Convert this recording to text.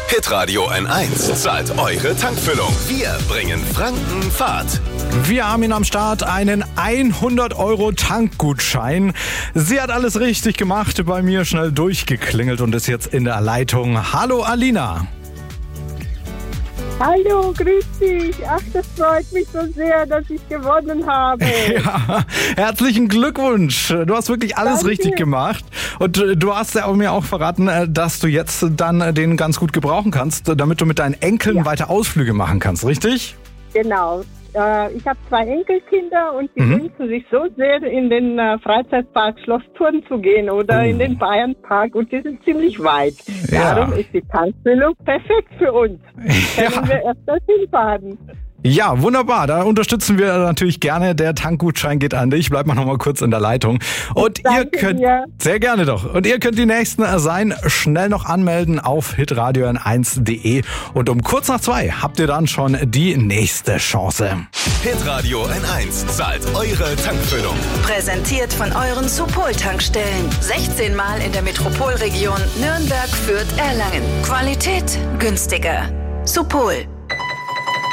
Hitradio N1 zahlt eure Tankfüllung. Wir bringen Franken Fahrt. Wir haben ihn am Start, einen 100-Euro-Tankgutschein. Sie hat alles richtig gemacht, bei mir schnell durchgeklingelt und ist jetzt in der Leitung. Hallo Alina. Hallo, grüß dich. Ach, das freut mich so sehr, dass ich gewonnen habe. Ja, herzlichen Glückwunsch. Du hast wirklich alles richtig gemacht. Und du hast ja mir auch verraten, dass du jetzt dann den ganz gut gebrauchen kannst, damit du mit deinen Enkeln weiter Ausflüge machen kannst, richtig? Genau. Ich habe 2 Enkelkinder und die wünschen sich so sehr, in den Freizeitpark Schloss Thurn zu gehen oder in den Bayernpark und die sind ziemlich weit. Ja. Darum ist die Tankfüllung perfekt für uns. Können wir erst dorthin fahren. Ja, wunderbar. Da unterstützen wir natürlich gerne. Der Tankgutschein geht an dich. Bleib mal noch mal kurz in der Leitung. Und ihr könnt, sehr gerne doch. Und ihr könnt die Nächsten sein. Schnell noch anmelden auf hitradio n1.de. Und um kurz nach 2 habt ihr dann schon die nächste Chance. Hitradio N1 zahlt eure Tankfüllung. Präsentiert von euren Supol-Tankstellen. 16 Mal in der Metropolregion Nürnberg, Fürth, Erlangen. Qualität günstiger. Supol.